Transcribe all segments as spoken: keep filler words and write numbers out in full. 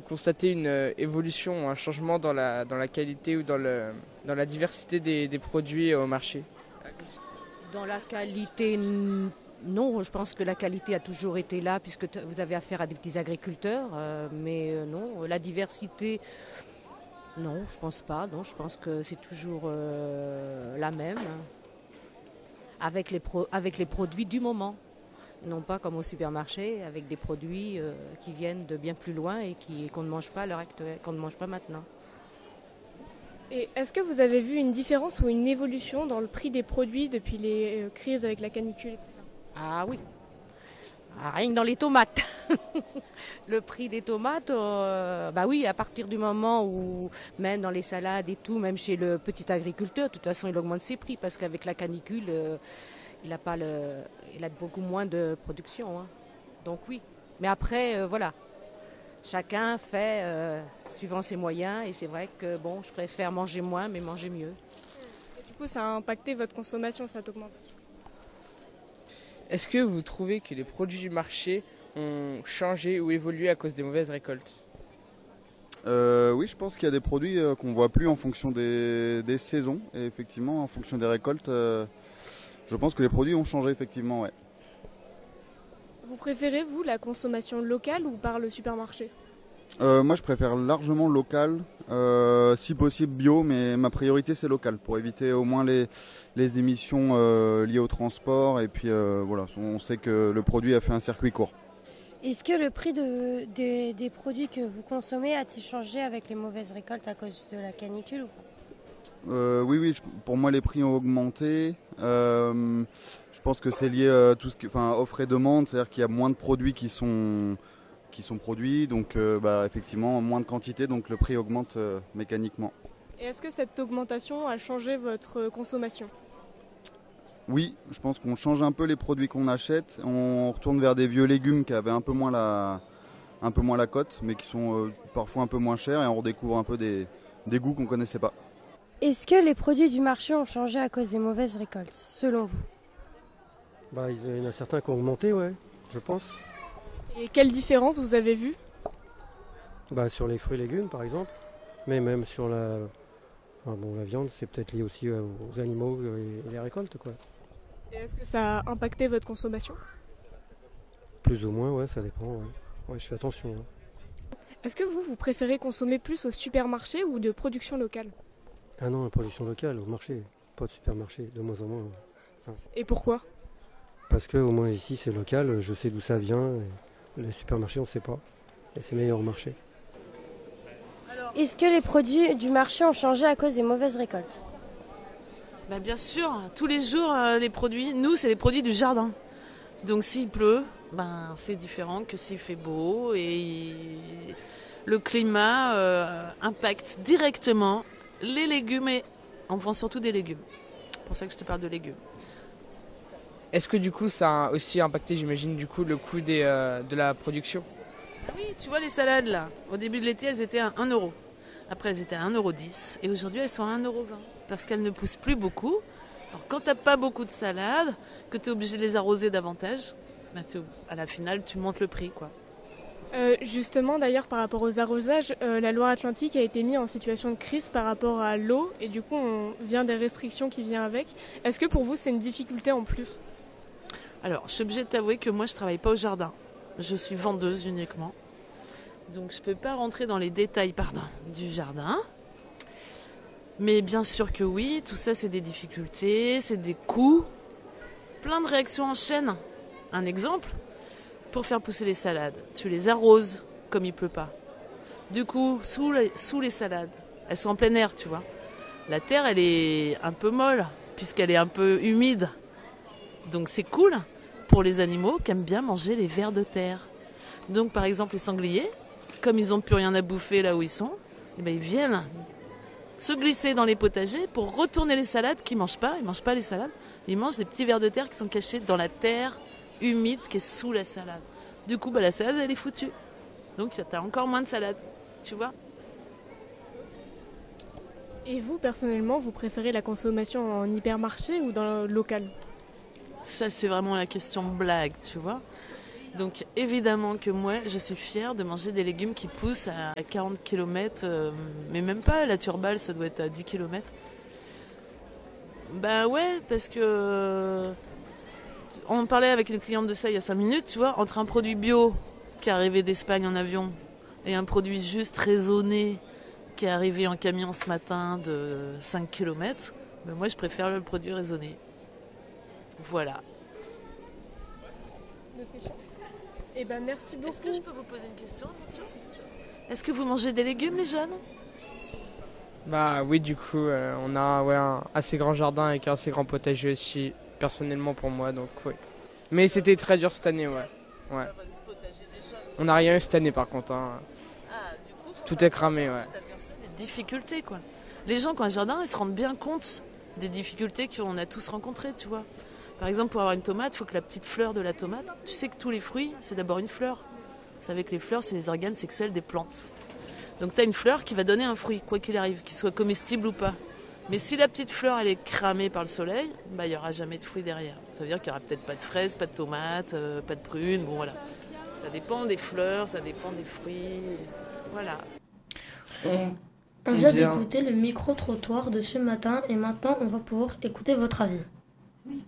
constatez une euh, évolution, un changement dans la, dans la qualité ou dans, le, dans la diversité des, des produits au marché? Dans la qualité, n- non, je pense que la qualité a toujours été là puisque t- vous avez affaire à des petits agriculteurs, euh, mais euh, non, la diversité, non, je pense pas, non, je pense que c'est toujours euh, la même, hein, avec les, pro- avec les produits du moment, non pas comme au supermarché, avec des produits euh, qui viennent de bien plus loin et qui, qu'on ne mange pas à l'heure actuelle, qu'on ne mange pas maintenant. Et est-ce que vous avez vu une différence ou une évolution dans le prix des produits depuis les euh, crises avec la canicule et tout ça? Ah oui, ah, rien que dans les tomates. Le prix des tomates, euh, bah oui, à partir du moment où, même dans les salades et tout, même chez le petit agriculteur, de toute façon, il augmente ses prix parce qu'avec la canicule, euh, il a pas le, il a beaucoup moins de production, hein. Donc oui, mais après, euh, voilà, chacun fait euh, suivant ses moyens et c'est vrai que bon, je préfère manger moins, mais manger mieux. Et du coup, ça a impacté votre consommation, cette augmentation? Est-ce que vous trouvez que les produits du marché ont changé ou évolué à cause des mauvaises récoltes? Euh, oui, je pense qu'il y a des produits euh, qu'on ne voit plus en fonction des, des saisons. Et effectivement, en fonction des récoltes, euh, je pense que les produits ont changé effectivement. Ouais. Vous préférez, vous, la consommation locale ou par le supermarché? Euh, moi, je préfère largement local, euh, si possible bio, mais ma priorité c'est local pour éviter au moins les, les émissions euh, liées au transport. Et puis euh, voilà, on sait que le produit a fait un circuit court. Est-ce que le prix de, des, des produits que vous consommez a-t-il changé avec les mauvaises récoltes à cause de la canicule ou pas? Euh, oui, oui, je- pour moi les prix ont augmenté. Euh, je pense que c'est lié à tout ce qui, enfin, offre et demande, c'est-à-dire qu'il y a moins de produits qui sont, qui sont produits, donc euh, bah, effectivement moins de quantité, donc le prix augmente euh, mécaniquement. Et est-ce que cette augmentation a changé votre consommation? Oui, je pense qu'on change un peu les produits qu'on achète, on retourne vers des vieux légumes qui avaient un peu moins la, un peu moins la cote, mais qui sont euh, parfois un peu moins chers, et on redécouvre un peu des, des goûts qu'on ne connaissait pas. Est-ce que les produits du marché ont changé à cause des mauvaises récoltes, selon vous? Bah, il y en a certains qui ont augmenté, ouais, je pense. Et quelle différence vous avez vue? Bah, sur les fruits et légumes, par exemple. Mais même sur la, enfin, bon, la viande, c'est peut-être lié aussi euh, aux animaux et les récoltes, quoi. Et est-ce que ça a impacté votre consommation? Plus ou moins, ouais, ça dépend. Ouais, ouais, je fais attention. Hein. Est-ce que vous, vous préférez consommer plus au supermarché ou de production locale? Ah non, la production locale, au marché, pas de supermarché, de moins en moins. Hein. Et pourquoi? Parce que au moins ici, c'est local, je sais d'où ça vient. Et les supermarchés, on ne sait pas. Et c'est meilleur au marché. Est-ce que les produits du marché ont changé à cause des mauvaises récoltes? Bah bien sûr, tous les jours, euh, les produits, nous, c'est les produits du jardin. Donc s'il pleut, ben, c'est différent que s'il fait beau. Et le climat euh, impacte directement les légumes et on vend surtout des légumes. C'est pour ça que je te parle de légumes. Est-ce que du coup ça a aussi impacté, j'imagine, du coup le coût des, euh, de la production? Ah oui, tu vois les salades là, au début de l'été elles étaient à un euro. Après elles étaient à un euro dix et aujourd'hui elles sont à un euro vingt parce qu'elles ne poussent plus beaucoup. Alors quand tu n'as pas beaucoup de salades, que tu es obligé de les arroser davantage, bah, à la finale tu montes le prix, quoi. Euh, justement, d'ailleurs, par rapport aux arrosages, euh, la Loire-Atlantique a été mise en situation de crise par rapport à l'eau et du coup, on vient des restrictions qui viennent avec. Est-ce que pour vous, c'est une difficulté en plus? Alors, je suis obligée de t'avouer que moi, je ne travaille pas au jardin. Je suis vendeuse uniquement. Donc, je ne peux pas rentrer dans les détails pardon, du jardin. Mais bien sûr que oui, tout ça, c'est des difficultés, c'est des coûts. Plein de réactions en chaîne. Un exemple, pour faire pousser les salades, tu les arroses comme il ne pleut pas. Du coup, sous les, sous les salades, elles sont en plein air, tu vois. La terre, elle est un peu molle, puisqu'elle est un peu humide. Donc c'est cool pour les animaux qui aiment bien manger les vers de terre. Donc par exemple les sangliers, comme ils n'ont plus rien à bouffer là où ils sont, eh ben, ils viennent se glisser dans les potagers pour retourner les salades qu'ils ne mangent pas. Ils ne mangent pas les salades, ils mangent des petits vers de terre qui sont cachés dans la terre humide qui est sous la salade. Du coup, bah, la salade, elle est foutue. Donc tu as encore moins de salade, tu vois. Et vous, personnellement, vous préférez la consommation en hypermarché ou dans le local? Ça, c'est vraiment la question blague, tu vois. Donc évidemment que moi, je suis fière de manger des légumes qui poussent à quarante kilomètres, euh, mais même pas, la turballe, ça doit être à dix kilomètres. Bah ouais, parce que... On parlait avec une cliente de ça il y a cinq minutes, tu vois, entre un produit bio qui est arrivé d'Espagne en avion et un produit juste raisonné qui est arrivé en camion ce matin de cinq kilomètres, ben moi je préfère le produit raisonné. Voilà. D'autres questions ? Eh ben merci beaucoup. Est-ce que je peux vous poser une question ? Est-ce que vous mangez des légumes, les jeunes ? Bah oui, du coup, euh, on a ouais, un assez grand jardin avec un assez grand potager aussi, personnellement pour moi, donc oui. Mais c'était très dur cette année, ouais. ouais. On n'a rien eu cette année par contre. Hein. Ah, du coup, tout est cramé, ouais. Des difficultés, quoi. Les gens qui ont un jardin, ils se rendent bien compte des difficultés qu'on a tous rencontrées, tu vois. Par exemple, pour avoir une tomate, il faut que la petite fleur de la tomate, tu sais que tous les fruits, c'est d'abord une fleur. Vous savez que les fleurs, c'est les organes sexuels des plantes. Donc tu as une fleur qui va donner un fruit, quoi qu'il arrive, qu'il soit comestible ou pas. Mais si la petite fleur, elle est cramée par le soleil, bah, il n'y aura jamais de fruits derrière. Ça veut dire qu'il n'y aura peut-être pas de fraises, pas de tomates, euh, pas de prunes, bon voilà. Ça dépend des fleurs, ça dépend des fruits, voilà. On, on vient d'écouter le micro-trottoir de ce matin et maintenant on va pouvoir écouter votre avis. Oui.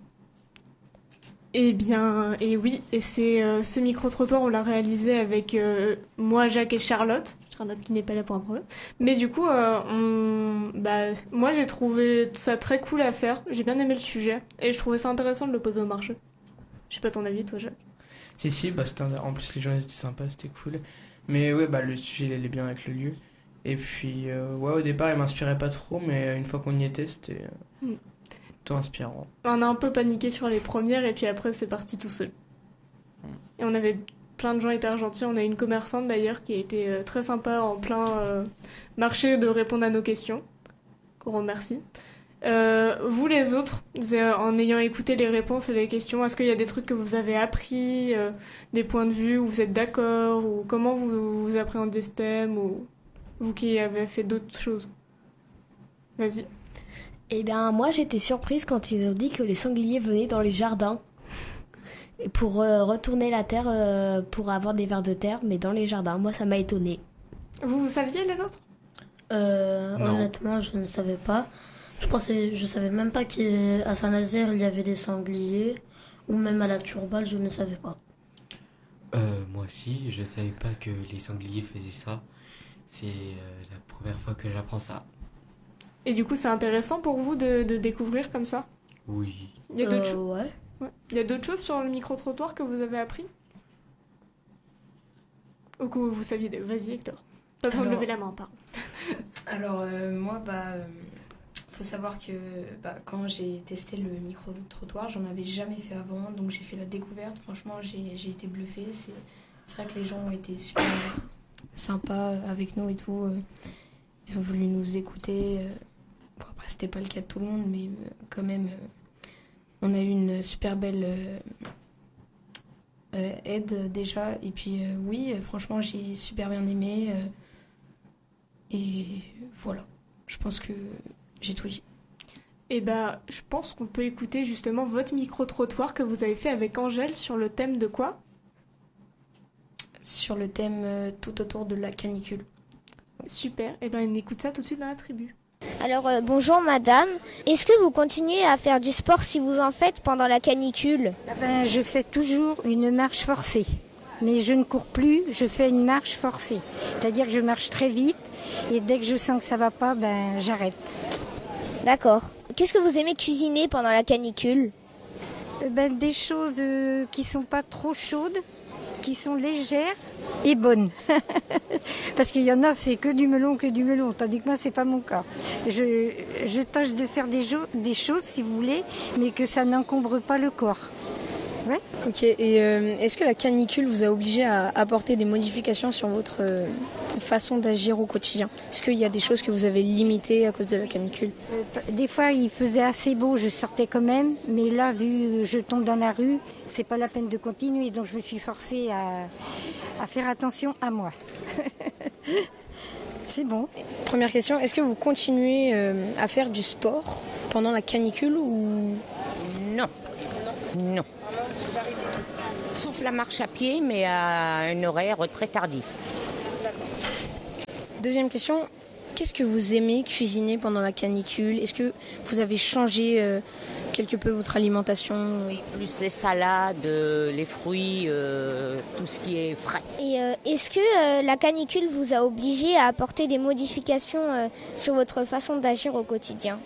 Eh bien, et oui, et c'est euh, ce micro-trottoir, on l'a réalisé avec euh, moi, Jacques et Charlotte. Charlotte qui n'est pas là pour un problème. Mais du coup, euh, on, bah, moi j'ai trouvé ça très cool à faire. J'ai bien aimé le sujet et je trouvais ça intéressant de le poser au marché. Je sais pas ton avis, toi, Jacques. Si, si, bah, c'était un... en plus les gens étaient sympas, c'était cool. Mais ouais, bah, le sujet il allait bien avec le lieu. Et puis, euh, ouais, au départ, il m'inspirait pas trop, mais une fois qu'on y était, c'était euh, mm. tout inspirant. On a un peu paniqué sur les premières, et puis après, c'est parti tout seul. Mm. Et on avait plein de gens hyper gentils. On a une commerçante d'ailleurs qui a été euh, très sympa en plein euh, marché de répondre à nos questions. Qu'on remercie. Euh, vous les autres, en ayant écouté les réponses et les questions, est-ce qu'il y a des trucs que vous avez appris, euh, des points de vue où vous êtes d'accord, ou comment vous, vous appréhendez ce thème, ou vous qui avez fait d'autres choses? Vas-y. Eh bien, moi j'étais surprise quand ils ont dit que les sangliers venaient dans les jardins pour euh, retourner la terre, euh, pour avoir des vers de terre, mais dans les jardins. Moi ça m'a étonnée. Vous, vous saviez les autres? euh, Honnêtement, je ne savais pas. Je pensais, je savais même pas qu'à Saint-Nazaire il y avait des sangliers, ou même à la Turballe, je ne savais pas. Euh, moi aussi, je savais pas que les sangliers faisaient ça. C'est euh, la première fois que j'apprends ça. Et du coup, c'est intéressant pour vous de, de découvrir comme ça? Oui. Il y a d'autres euh, choses. Ouais. Ouais. Il y a d'autres choses sur le micro-trottoir que vous avez appris? Ou que vous saviez. Vas-y, Hector. Pas besoin de lever la main, pardon. Alors, euh, moi, bah. Euh... Il faut savoir que bah, quand j'ai testé le micro-trottoir, j'en avais jamais fait avant, donc j'ai fait la découverte. Franchement, j'ai, j'ai été bluffée. C'est, c'est vrai que les gens ont été super sympas avec nous et tout. Ils ont voulu nous écouter. Bon, après, c'était pas le cas de tout le monde, mais quand même, on a eu une super belle euh, aide déjà. Et puis, euh, oui, franchement, j'ai super bien aimé. Euh, et voilà, je pense que j'ai tout dit. Et bah, je pense qu'on peut écouter justement votre micro-trottoir que vous avez fait avec Angèle sur le thème de quoi? Sur le thème euh, tout autour de la canicule. Super, et ben on écoute ça tout de suite dans la tribu. Alors euh, bonjour madame, est-ce que vous continuez à faire du sport si vous en faites pendant la canicule? Ben, je fais toujours une marche forcée. Mais je ne cours plus, je fais une marche forcée. C'est-à-dire que je marche très vite et dès que je sens que ça va pas, ben j'arrête. D'accord. Qu'est-ce que vous aimez cuisiner pendant la canicule? Ben, des choses euh, qui sont pas trop chaudes, qui sont légères et bonnes. Parce qu'il y en a, c'est que du melon, que du melon. Tandis que moi, c'est pas mon cas. Je, je tâche de faire des, jo- des choses, si vous voulez, mais que ça n'encombre pas le corps. Ouais. Ok, et euh, est-ce que la canicule vous a obligé à apporter des modifications sur votre euh, façon d'agir au quotidien? Est-ce qu'il y a des choses que vous avez limitées à cause de la canicule? euh, Des fois, il faisait assez beau, je sortais quand même. Mais là, vu que je tombe dans la rue, c'est pas la peine de continuer. Donc, je me suis forcée à, à faire attention à moi. C'est bon. Première question, est-ce que vous continuez euh, à faire du sport pendant la canicule ou... Non. Non. Vous arrêtez tout. sauf la marche à pied, mais à un horaire très tardif. Deuxième question, qu'est-ce que vous aimez cuisiner pendant la canicule? Est-ce que vous avez changé euh, quelque peu votre alimentation? Oui, plus les salades, euh, les fruits, euh, tout ce qui est frais. Et euh, est-ce que euh, la canicule vous a obligé à apporter des modifications euh, sur votre façon d'agir au quotidien?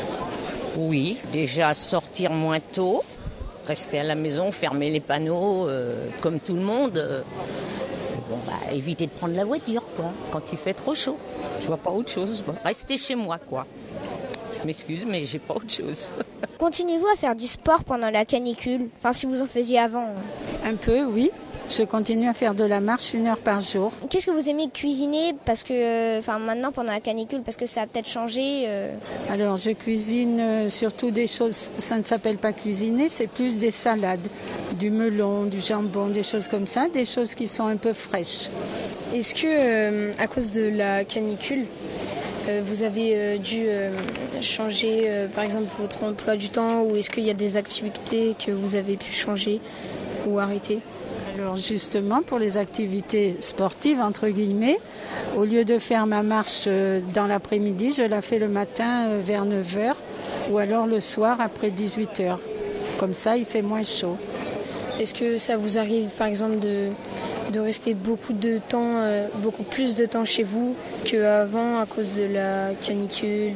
Oui, déjà sortir moins tôt, rester à la maison, fermer les panneaux, euh, comme tout le monde. Euh, bon, bah, éviter de prendre la voiture, quoi, quand il fait trop chaud. Je vois pas autre chose. Bon, rester chez moi, quoi. Je m'excuse, mais j'ai pas autre chose. Continuez-vous à faire du sport pendant la canicule? Enfin, si vous en faisiez avant. Un peu, oui. Je continue à faire de la marche une heure par jour. Qu'est-ce que vous aimez cuisiner? Parce que, enfin, maintenant pendant la canicule, parce que ça a peut-être changé. Euh... Alors, je cuisine euh, surtout des choses. Ça ne s'appelle pas cuisiner, c'est plus des salades, du melon, du jambon, des choses comme ça, des choses qui sont un peu fraîches. Est-ce que, euh, à cause de la canicule, euh, vous avez euh, dû euh, changer, euh, par exemple, votre emploi du temps, ou est-ce qu'il y a des activités que vous avez pu changer ou arrêter? Alors justement, pour les activités sportives, entre guillemets, au lieu de faire ma marche dans l'après-midi, je la fais le matin vers neuf heures ou alors le soir après dix-huit heures. Comme ça, il fait moins chaud. Est-ce que ça vous arrive, par exemple, de, de rester beaucoup de temps, euh, beaucoup plus de temps chez vous qu'avant à cause de la canicule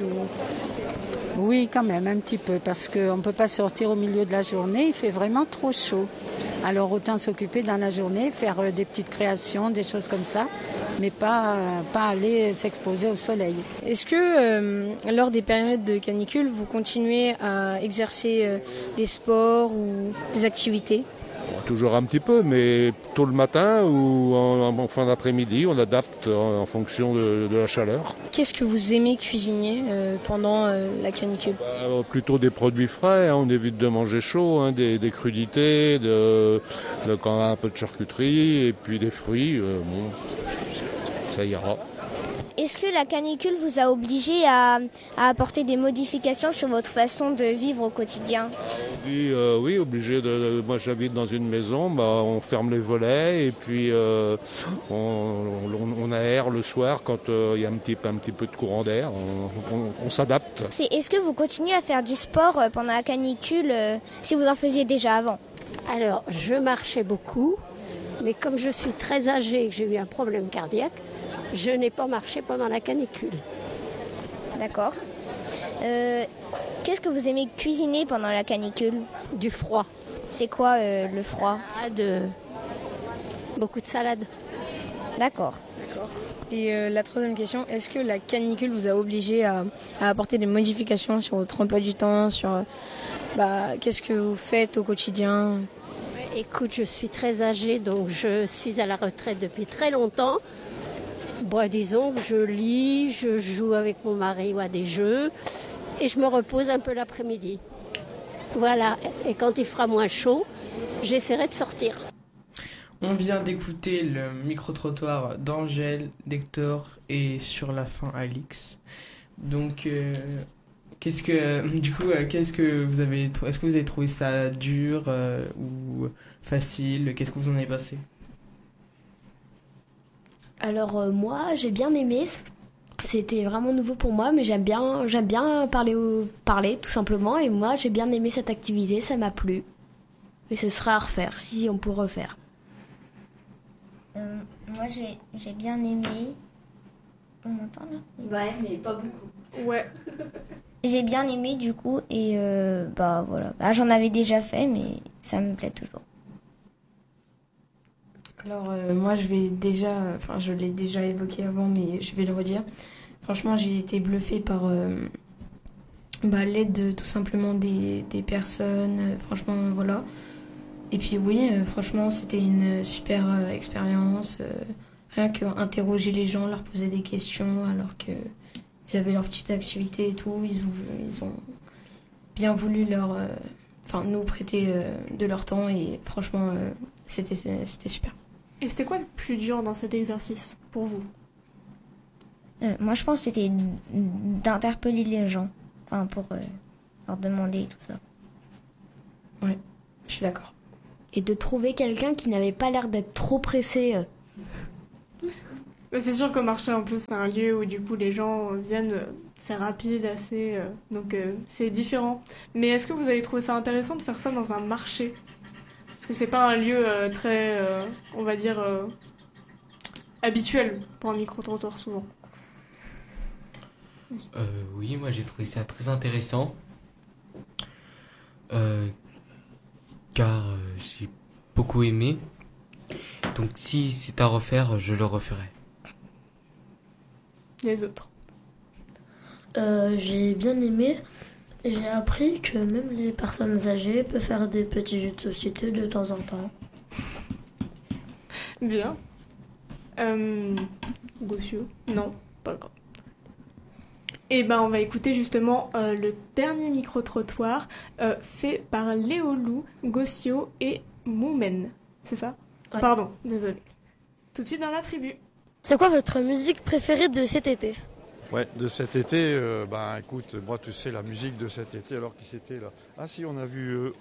ou... Oui, quand même, un petit peu, parce qu'on ne peut pas sortir au milieu de la journée, il fait vraiment trop chaud. Alors autant s'occuper dans la journée, faire des petites créations, des choses comme ça, mais pas, pas aller s'exposer au soleil. Est-ce que euh, lors des périodes de canicule, vous continuez à exercer euh, des sports ou des activités? Toujours un petit peu, mais tôt le matin ou en, en fin d'après-midi, on adapte en, en fonction de, de la chaleur. Qu'est-ce que vous aimez cuisiner euh, pendant euh, la canicule? bah, Plutôt des produits frais, hein, on évite de manger chaud, hein, des, des crudités, de, de, quand on a un peu de charcuterie et puis des fruits, euh, bon, ça ira. Est-ce que la canicule vous a obligé à, à apporter des modifications sur votre façon de vivre au quotidien? Oui, euh, oui, obligé de, de. Moi, j'habite dans une maison, bah, on ferme les volets et puis euh, on, on, on aère le soir quand il euh, y a un petit, un petit peu de courant d'air. On, on, on s'adapte. C'est, est-ce que vous continuez à faire du sport pendant la canicule, euh, si vous en faisiez déjà avant? Alors, je marchais beaucoup, mais comme je suis très âgée et que j'ai eu un problème cardiaque, je n'ai pas marché pendant la canicule. D'accord. Euh, qu'est-ce que vous aimez cuisiner pendant la canicule? Du froid. C'est quoi euh, le froid? De... Beaucoup de salade. D'accord. D'accord. Et euh, la troisième question, est-ce que la canicule vous a obligé à, à apporter des modifications sur votre emploi du temps, sur bah, qu'est-ce que vous faites au quotidien? Écoute, je suis très âgée, donc je suis à la retraite depuis très longtemps. Bon, disons que je lis, je joue avec mon mari ou à des jeux et je me repose un peu l'après-midi. Voilà, et quand il fera moins chaud, j'essaierai de sortir. On vient d'écouter le micro-trottoir d'Angèle, d'Hector et sur la fin Alix. Donc, euh, qu'est-ce que, du coup, euh, qu'est-ce que vous avez, est-ce que vous avez trouvé ça dur euh, ou facile? Qu'est-ce que vous en avez passé? Alors euh, moi, j'ai bien aimé. C'était vraiment nouveau pour moi, mais j'aime bien, j'aime bien parler, au, parler tout simplement. Et moi, j'ai bien aimé cette activité, ça m'a plu. Et ce sera à refaire, si on peut refaire. Euh, moi, j'ai, j'ai bien aimé. On m'entend là? Ouais, mais pas beaucoup. Ouais. J'ai bien aimé du coup, et euh, bah voilà. Bah, j'en avais déjà fait, mais ça me plaît toujours. Alors euh, moi je vais déjà, enfin je l'ai déjà évoqué avant mais je vais le redire. Franchement j'ai été bluffée par euh, bah, l'aide de, tout simplement des, des personnes, euh, franchement voilà. Et puis oui, euh, franchement c'était une super euh, expérience. Euh, rien qu'interroger les gens, leur poser des questions alors qu'ils avaient leur petite activité et tout. Ils ont, ils ont bien voulu leur, euh, enfin, nous prêter euh, de leur temps et franchement euh, c'était, c'était super. Et c'était quoi le plus dur dans cet exercice pour vous? euh, Moi, je pense que c'était d'interpeller les gens, enfin pour euh, leur demander et tout ça. Ouais, je suis d'accord. et de trouver quelqu'un qui n'avait pas l'air d'être trop pressé. euh. Mais c'est sûr qu'au marché, en plus, c'est un lieu où du coup les gens viennent, euh, c'est rapide, assez, euh, donc euh, c'est différent. Mais est-ce que vous avez trouvé ça intéressant de faire ça dans un marché? Parce que c'est pas un lieu euh, très, euh, on va dire, euh, habituel pour un micro-trottoir souvent. Euh, oui, moi j'ai trouvé ça très intéressant. Euh, car euh, j'ai beaucoup aimé. Donc si c'est à refaire, je le referai. Les autres. Euh, j'ai bien aimé. Et j'ai appris que même les personnes âgées peuvent faire des petits jeux de société de temps en temps. Bien. Euh, Gossio? Non, pas grave. Et ben on va écouter justement euh, le dernier micro-trottoir euh, fait par Léolou, Gossio et Moumen. C'est ça? Ouais. Pardon, désolé. Tout de suite dans la tribu. C'est quoi votre musique préférée de cet été? Ouais, de cet été, euh, ben écoute, moi tu sais la musique de cet été, alors qui c'était là? Ah si, on a vu euh,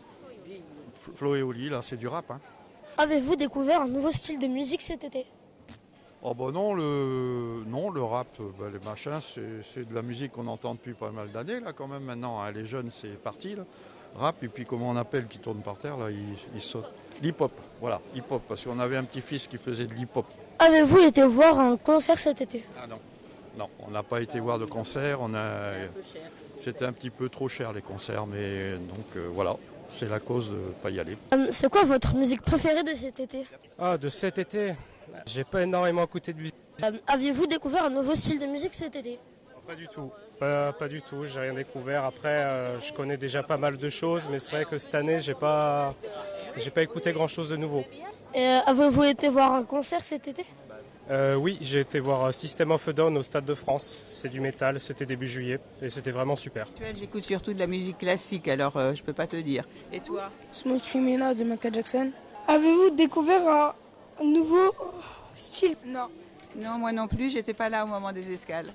Flo et Oli, là c'est du rap. Hein. Avez-vous découvert un nouveau style de musique cet été? Oh bah non, le, non, le rap, ben, les machins, c'est, c'est de la musique qu'on entend depuis pas mal d'années là quand même maintenant. Hein. Les jeunes c'est parti là. Rap, et puis comment on appelle qui tourne par terre là, ils, ils sautent. L'hip-hop, voilà, hip-hop, parce qu'on avait un petit-fils qui faisait de l'hip-hop. Avez-vous été voir un concert cet été? Ah non. Non, on n'a pas été voir de concert, on a... c'était un petit peu trop cher les concerts, mais donc euh, voilà, c'est la cause de ne pas y aller. Euh, c'est quoi votre musique préférée de cet été? Ah, de cet été, j'ai pas énormément écouté de musique. euh, Aviez-vous découvert un nouveau style de musique cet été? Pas du tout, pas, pas du tout, j'ai rien découvert. Après, euh, je connais déjà pas mal de choses, mais c'est vrai que cette année, j'ai pas, j'ai pas écouté grand chose de nouveau. Et euh, avez-vous été voir un concert cet été? Euh, oui, j'ai été voir System of a Down au Stade de France. C'est du métal, c'était début juillet et c'était vraiment super. J'écoute surtout de la musique classique, alors euh, je peux pas te dire. Et toi? Smooth Criminal de Michael Jackson. Avez-vous découvert un nouveau style? Non. Non, moi non plus, j'étais pas là au moment des escales.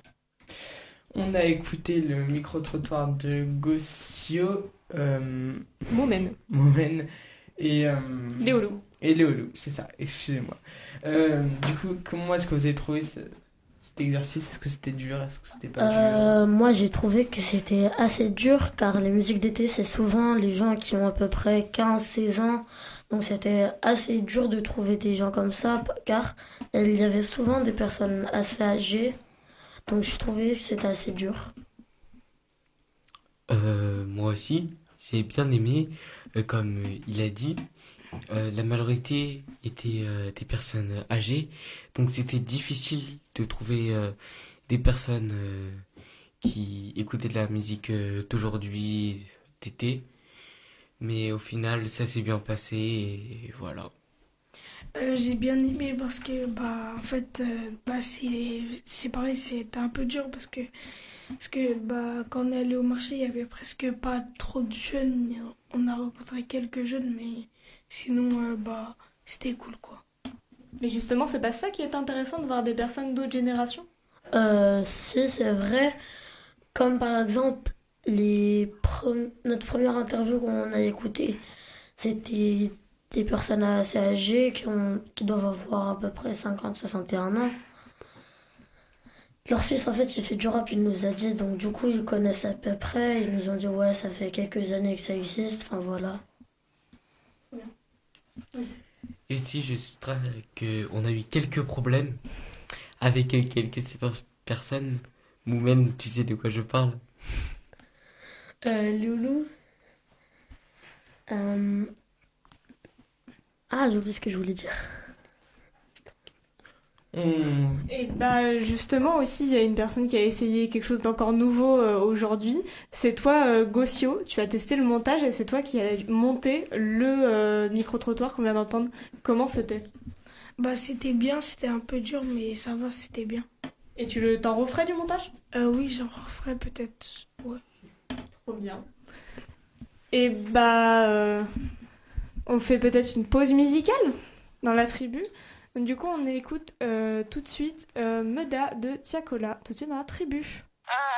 On a écouté le micro-trottoir de Gossio. Euh... Moumen. Moumen. Et. Euh... Léolou. Et Léolou, c'est ça, excusez-moi. Euh, du coup, comment est-ce que vous avez trouvé ce, cet exercice? Est-ce que c'était dur? Est-ce que c'était pas Euh, dur? moi, j'ai trouvé que c'était assez dur car les musiques d'été, c'est souvent les gens qui ont à peu près quinze seize ans. Donc, c'était assez dur de trouver des gens comme ça car il y avait souvent des personnes assez âgées. Donc, je trouvais que c'était assez dur. Euh, moi aussi, j'ai bien aimé, euh, comme euh, il a dit. Euh, la majorité étaient euh, des personnes âgées, donc c'était difficile de trouver euh, des personnes euh, qui écoutaient de la musique euh, d'aujourd'hui, d'été. Mais au final, ça s'est bien passé et voilà. Euh, j'ai bien aimé parce que bah en fait euh, bah c'est c'est pareil, c'était un peu dur parce que parce que bah quand on est allé au marché, il y avait presque pas trop de jeunes. On a rencontré quelques jeunes, mais sinon euh, bah c'était cool quoi. Mais justement, c'est pas ça qui est intéressant de voir des personnes d'autres générations? Euh, si, c'est vrai. Comme par exemple, les pre- notre première interview qu'on a écoutée, c'était des personnes assez âgées qui, ont, qui doivent avoir à peu près cinquante soixante et un ans. Leur fils, en fait, il fait du rap, il nous a dit, donc du coup, ils connaissent à peu près. Ils nous ont dit, ouais, ça fait quelques années que ça existe, enfin voilà. Et si juste qu'on a eu quelques problèmes avec quelques personnes, Moumen, tu sais de quoi je parle? Euh, Loulou. Euh... Ah, j'ai oublié ce que je voulais dire. Mmh. Et bah justement aussi, il y a une personne qui a essayé quelque chose d'encore nouveau euh, aujourd'hui. C'est toi, euh, Gossio. Tu as testé le montage et c'est toi qui as monté le euh, micro-trottoir qu'on vient d'entendre. Comment c'était? Bah c'était bien, c'était un peu dur, mais ça va, c'était bien. Et tu le t'en referais du montage? Euh, oui, j'en referais peut-être. Ouais. Trop bien. Et bah, euh, on fait peut-être une pause musicale dans la tribu. Donc, du coup, on écoute euh, tout de suite euh, Meda de Tiakola, tout de suite dans la tribu. Ah.